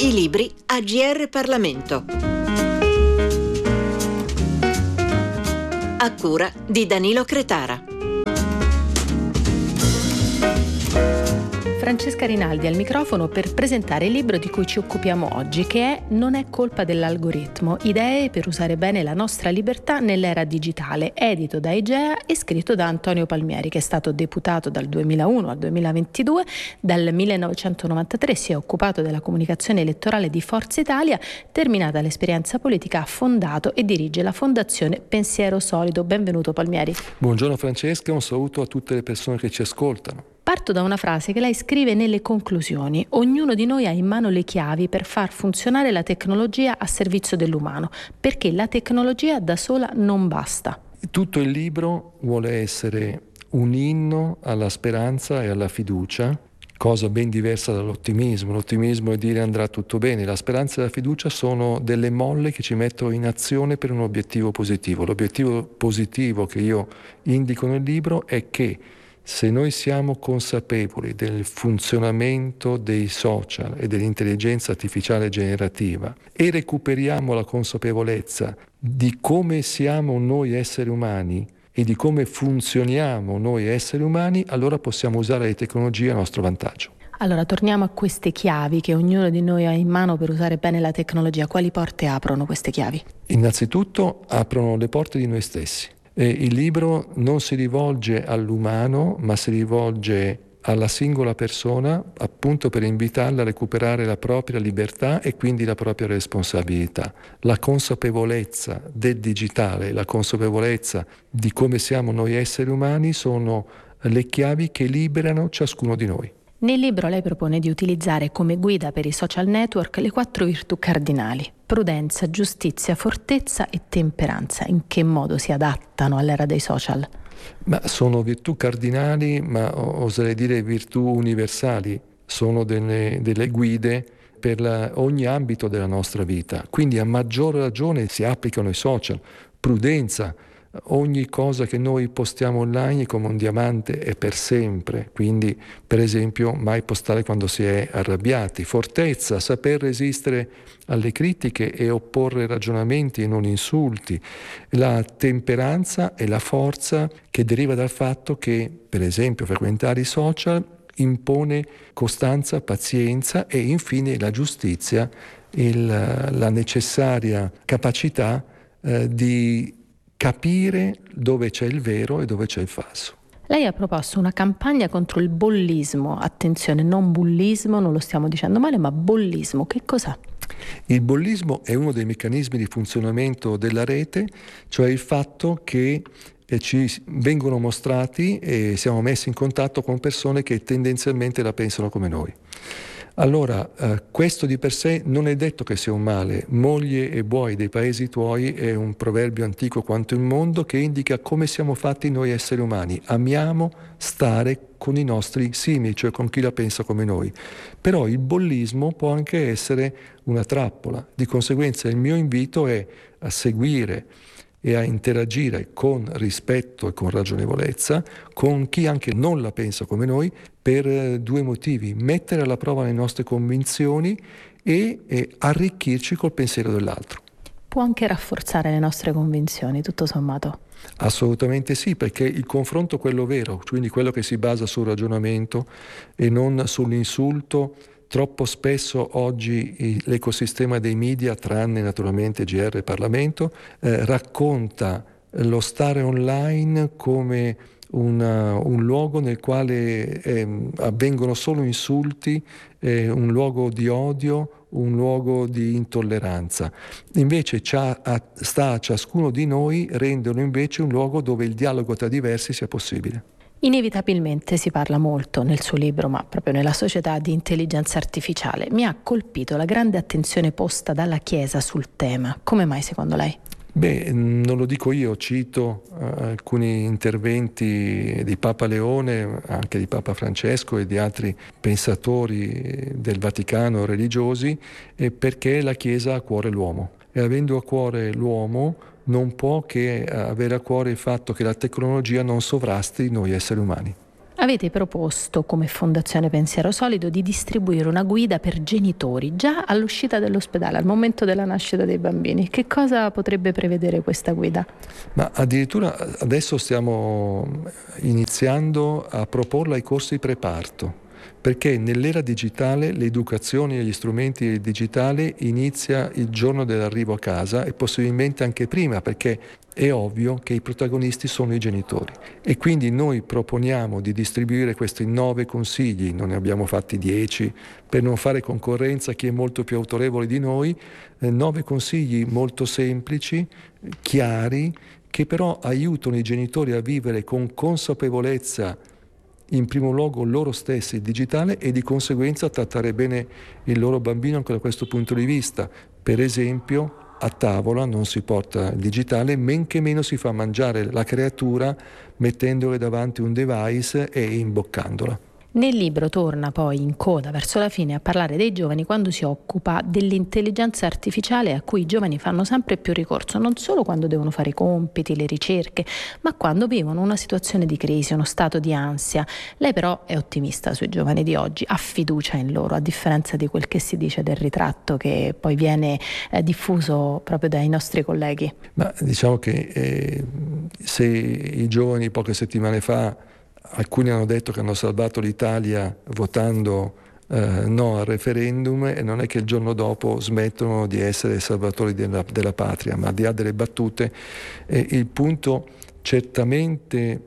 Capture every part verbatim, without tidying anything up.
I libri a G R Parlamento. A cura di Danilo Cretara. Francesca Rinaldi al microfono per presentare il libro di cui ci occupiamo oggi, che è Non è colpa dell'algoritmo, idee per usare bene la nostra libertà nell'era digitale, edito da Igea e scritto da Antonio Palmieri, che è stato deputato dal duemilauno al duemilaventidue, dal millenovecentonovantatré si è occupato della comunicazione elettorale di Forza Italia, terminata l'esperienza politica ha fondato e dirige la Fondazione Pensiero Solido. Benvenuto Palmieri. Buongiorno Francesca, un saluto a tutte le persone che ci ascoltano. Parto da una frase che lei scrive nelle conclusioni: ognuno di noi ha in mano le chiavi per far funzionare la tecnologia a servizio dell'umano, perché la tecnologia da sola non basta. Tutto il libro vuole essere un inno alla speranza e alla fiducia, cosa ben diversa dall'ottimismo. L'ottimismo è dire andrà tutto bene, la speranza e la fiducia sono delle molle che ci mettono in azione per un obiettivo positivo. L'obiettivo positivo che io indico nel libro è che se noi siamo consapevoli del funzionamento dei social e dell'intelligenza artificiale generativa e recuperiamo la consapevolezza di come siamo noi esseri umani e di come funzioniamo noi esseri umani, allora possiamo usare le tecnologie a nostro vantaggio. Allora, torniamo a queste chiavi che ognuno di noi ha in mano per usare bene la tecnologia. Quali porte aprono queste chiavi? Innanzitutto aprono le porte di noi stessi. E il libro non si rivolge all'umano, ma si rivolge alla singola persona, appunto per invitarla a recuperare la propria libertà e quindi la propria responsabilità. La consapevolezza del digitale, la consapevolezza di come siamo noi esseri umani sono le chiavi che liberano ciascuno di noi. Nel libro lei propone di utilizzare come guida per i social network le quattro virtù cardinali: prudenza, giustizia, fortezza e temperanza. In che modo si adattano all'era dei social? Ma sono virtù cardinali, ma oserei dire virtù universali. Sono delle, delle guide per la, ogni ambito della nostra vita. Quindi a maggior ragione si applicano i social. Prudenza. Ogni cosa che noi postiamo online come un diamante è per sempre, quindi per esempio mai postare quando si è arrabbiati. Fortezza, saper resistere alle critiche e opporre ragionamenti e non insulti. La temperanza e la forza che deriva dal fatto che, per esempio, frequentare i social impone costanza, pazienza e infine la giustizia, il, la necessaria capacità eh, di capire dove c'è il vero e dove c'è il falso. Lei ha proposto una campagna contro il bollismo. Attenzione, non bullismo, non lo stiamo dicendo male, ma bollismo. Che cos'è? Il bollismo è uno dei meccanismi di funzionamento della rete, cioè il fatto che eh, ci vengono mostrati e siamo messi in contatto con persone che tendenzialmente la pensano come noi. Allora, eh, questo di per sé non è detto che sia un male. Moglie e buoi dei paesi tuoi è un proverbio antico quanto il mondo che indica come siamo fatti noi esseri umani. Amiamo stare con i nostri simili, cioè con chi la pensa come noi. Però il bollismo può anche essere una trappola. Di conseguenza il mio invito è a seguire e a interagire con rispetto e con ragionevolezza con chi anche non la pensa come noi per due motivi: mettere alla prova le nostre convinzioni e, e arricchirci col pensiero dell'altro. Può anche rafforzare le nostre convinzioni, tutto sommato? Assolutamente sì, perché il confronto, quello vero, quindi quello che si basa sul ragionamento e non sull'insulto. Troppo spesso oggi l'ecosistema dei media, tranne naturalmente G R Parlamento, eh, racconta lo stare online come una, un luogo nel quale eh, avvengono solo insulti, eh, un luogo di odio, un luogo di intolleranza. Invece sta a ciascuno di noi renderlo invece un luogo dove il dialogo tra diversi sia possibile. Inevitabilmente si parla molto nel suo libro, ma proprio nella società, di intelligenza artificiale. Mi ha colpito la grande attenzione posta dalla Chiesa sul tema. Come mai secondo lei? Beh, non lo dico io, cito uh, alcuni interventi di Papa Leone, anche di Papa Francesco e di altri pensatori del Vaticano religiosi, eh, perché la Chiesa ha a cuore l'uomo. E avendo a cuore l'uomo non può che avere a cuore il fatto che la tecnologia non sovrasti noi esseri umani. Avete proposto come Fondazione Pensiero Solido di distribuire una guida per genitori già all'uscita dall'ospedale, al momento della nascita dei bambini. Che cosa potrebbe prevedere questa guida? Ma addirittura adesso stiamo iniziando a proporla ai corsi preparto, perché nell'era digitale l'educazione agli strumenti digitali inizia il giorno dell'arrivo a casa e possibilmente anche prima, perché è ovvio che i protagonisti sono i genitori. E quindi noi proponiamo di distribuire questi nove consigli, non ne abbiamo fatti dieci, per non fare concorrenza a chi è molto più autorevole di noi, eh, nove consigli molto semplici, chiari, che però aiutano i genitori a vivere con consapevolezza in primo luogo loro stessi il digitale e di conseguenza trattare bene il loro bambino anche da questo punto di vista. Per esempio, a tavola non si porta il digitale, men che meno si fa mangiare la creatura mettendole davanti un device e imboccandola. Nel libro torna poi in coda verso la fine a parlare dei giovani quando si occupa dell'intelligenza artificiale a cui i giovani fanno sempre più ricorso, non solo quando devono fare i compiti, le ricerche, ma quando vivono una situazione di crisi, uno stato di ansia. Lei però è ottimista sui giovani di oggi, ha fiducia in loro, a differenza di quel che si dice del ritratto che poi viene eh, diffuso proprio dai nostri colleghi. Ma diciamo che eh, se i giovani poche settimane fa alcuni hanno detto che hanno salvato l'Italia votando eh, no al referendum, e non è che il giorno dopo smettono di essere salvatori della, della patria, ma al di là delle battute, eh, il punto certamente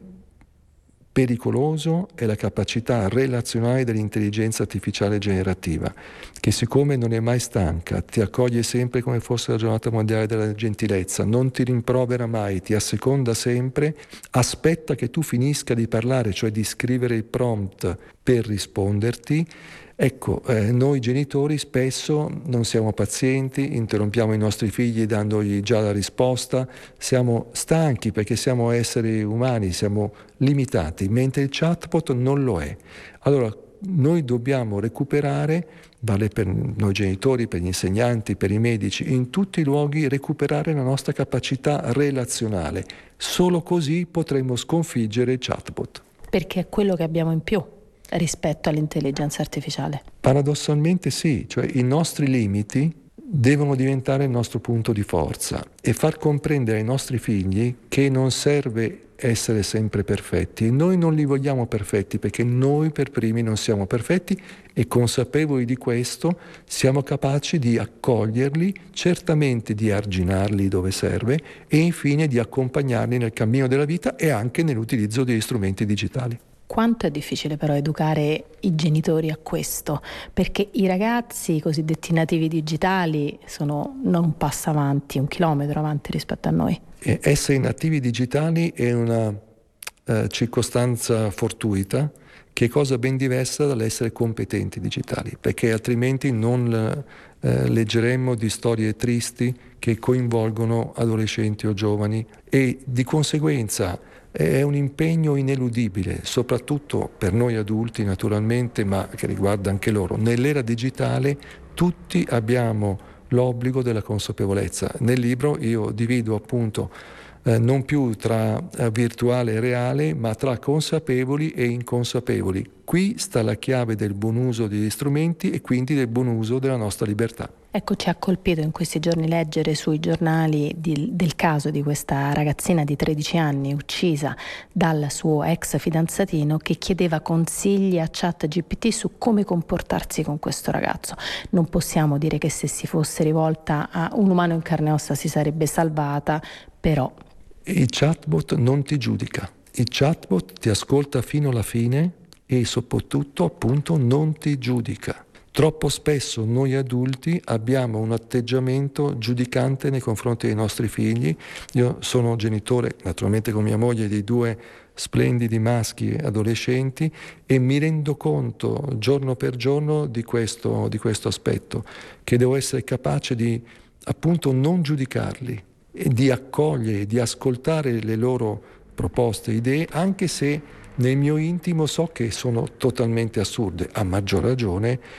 pericoloso è la capacità relazionale dell'intelligenza artificiale generativa, che siccome non è mai stanca, ti accoglie sempre come fosse la giornata mondiale della gentilezza, non ti rimprovera mai, ti asseconda sempre, aspetta che tu finisca di parlare, cioè di scrivere il prompt per risponderti. Ecco, eh, noi genitori spesso non siamo pazienti, interrompiamo i nostri figli dandogli già la risposta, siamo stanchi perché siamo esseri umani, siamo limitati, mentre il chatbot non lo è. Allora, noi dobbiamo recuperare, vale per noi genitori, per gli insegnanti, per i medici, in tutti i luoghi recuperare la nostra capacità relazionale. Solo così potremo sconfiggere il chatbot. Perché è quello che abbiamo in più rispetto all'intelligenza artificiale. Paradossalmente sì, cioè i nostri limiti devono diventare il nostro punto di forza e far comprendere ai nostri figli che non serve essere sempre perfetti. Noi non li vogliamo perfetti perché noi per primi non siamo perfetti e consapevoli di questo siamo capaci di accoglierli, certamente di arginarli dove serve e infine di accompagnarli nel cammino della vita e anche nell'utilizzo degli strumenti digitali. Quanto è difficile però educare i genitori a questo, perché i ragazzi, i cosiddetti nativi digitali, sono non un passo avanti, un chilometro avanti rispetto a noi. E essere nativi digitali è una eh, circostanza fortuita, che è cosa ben diversa dall'essere competenti digitali, perché altrimenti non eh, leggeremmo di storie tristi che coinvolgono adolescenti o giovani e di conseguenza è un impegno ineludibile, soprattutto per noi adulti naturalmente, ma che riguarda anche loro. Nell'era digitale tutti abbiamo l'obbligo della consapevolezza. Nel libro io divido appunto eh, non più tra eh, virtuale e reale, ma tra consapevoli e inconsapevoli. Qui sta la chiave del buon uso degli strumenti e quindi del buon uso della nostra libertà. Ecco, ci ha colpito in questi giorni leggere sui giornali di, del caso di questa ragazzina di tredici anni uccisa dal suo ex fidanzatino che chiedeva consigli a ChatGPT su come comportarsi con questo ragazzo. Non possiamo dire che se si fosse rivolta a un umano in carne e ossa si sarebbe salvata, però... Il chatbot non ti giudica, il chatbot ti ascolta fino alla fine e soprattutto appunto non ti giudica. Troppo spesso noi adulti abbiamo un atteggiamento giudicante nei confronti dei nostri figli. Io sono genitore, naturalmente con mia moglie, di due splendidi maschi adolescenti e mi rendo conto giorno per giorno di questo, di questo aspetto, che devo essere capace di appunto non giudicarli e di accogliere, di ascoltare le loro proposte, idee, anche se nel mio intimo so che sono totalmente assurde, a maggior ragione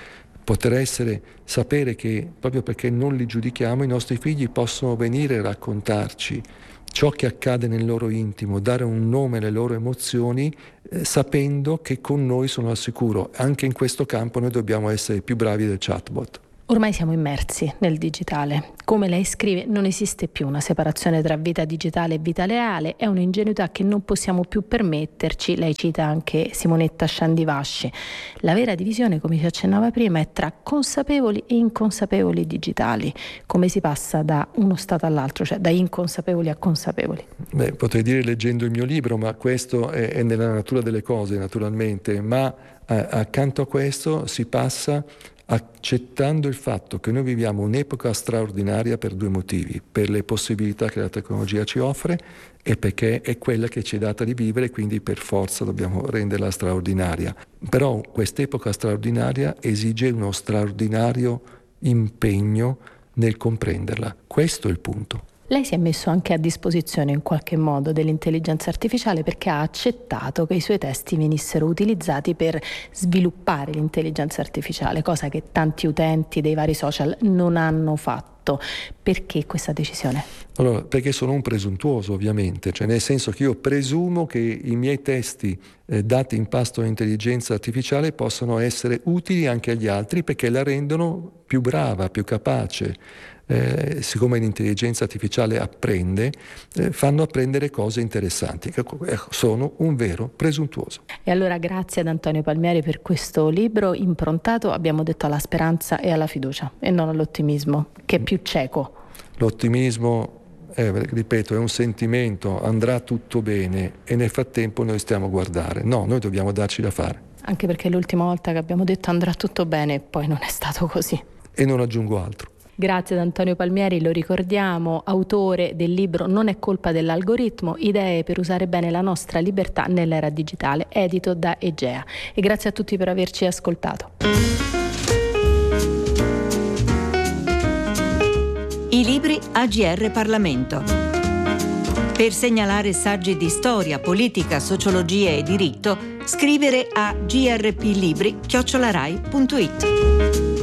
poter essere, sapere che proprio perché non li giudichiamo, i nostri figli possono venire a raccontarci ciò che accade nel loro intimo, dare un nome alle loro emozioni, eh, sapendo che con noi sono al sicuro. Anche in questo campo noi dobbiamo essere più bravi del chatbot. Ormai siamo immersi nel digitale. Come lei scrive, non esiste più una separazione tra vita digitale e vita reale, è un'ingenuità che non possiamo più permetterci. Lei cita anche Simonetta Sciandivasci. La vera divisione, come ci accennava prima, è tra consapevoli e inconsapevoli digitali. Come si passa da uno stato all'altro, cioè da inconsapevoli a consapevoli? Beh, potrei dire leggendo il mio libro, ma questo è, è nella natura delle cose, naturalmente, ma eh, accanto a questo si passa accettando il fatto che noi viviamo un'epoca straordinaria per due motivi: per le possibilità che la tecnologia ci offre e perché è quella che ci è data di vivere, quindi per forza dobbiamo renderla straordinaria. Però quest'epoca straordinaria esige uno straordinario impegno nel comprenderla. Questo è il punto. Lei si è messo anche a disposizione in qualche modo dell'intelligenza artificiale, perché ha accettato che i suoi testi venissero utilizzati per sviluppare l'intelligenza artificiale, cosa che tanti utenti dei vari social non hanno fatto. Perché questa decisione? Allora, perché sono un presuntuoso, ovviamente, cioè nel senso che io presumo che i miei testi eh, dati in pasto all'intelligenza artificiale possano essere utili anche agli altri, perché la rendono più brava, più capace. Eh, siccome l'intelligenza artificiale apprende, eh, fanno apprendere cose interessanti. Sono un vero presuntuoso. E allora grazie ad Antonio Palmieri per questo libro improntato, abbiamo detto, alla speranza e alla fiducia e non all'ottimismo, che è più cieco. L'ottimismo, eh, ripeto, è un sentimento, andrà tutto bene e nel frattempo noi stiamo a guardare. No, noi dobbiamo darci da fare. Anche perché l'ultima volta che abbiamo detto andrà tutto bene, poi non è stato così. E non aggiungo altro. Grazie ad Antonio Palmieri, lo ricordiamo, autore del libro Non è colpa dell'algoritmo, idee per usare bene la nostra libertà nell'era digitale, edito da Egea. E grazie a tutti per averci ascoltato. I libri A G R Parlamento. Per segnalare saggi di storia, politica, sociologia e diritto, scrivere a grplibri chiocciola rai punto it.